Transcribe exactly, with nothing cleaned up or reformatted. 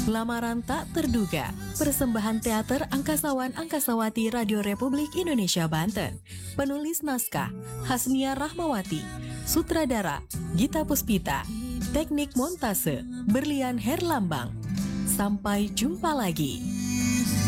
Lamaran Tak Terduga, persembahan teater Angkasawan Angkasawati Radio Republik Indonesia Banten. Penulis naskah, Hasnia Rahmawati. Sutradara, Gita Puspita. Teknik montase, Berlian Herlambang. Sampai jumpa lagi.